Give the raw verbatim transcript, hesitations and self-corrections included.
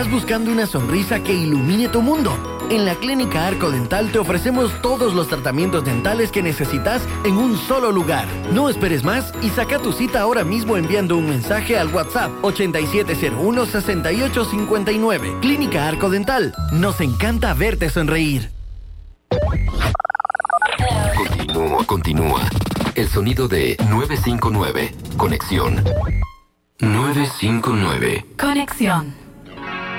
¿Estás buscando una sonrisa que ilumine tu mundo? En la Clínica Arco Dental te ofrecemos todos los tratamientos dentales que necesitas en un solo lugar. No esperes más y saca tu cita ahora mismo enviando un mensaje al WhatsApp ochenta y siete cero uno, sesenta y ocho cincuenta y nueve. Clínica Arco Dental. Nos encanta verte sonreír. Continúa, continúa. El sonido de nueve cinco nueve. Conexión. nueve cinco nueve. Conexión.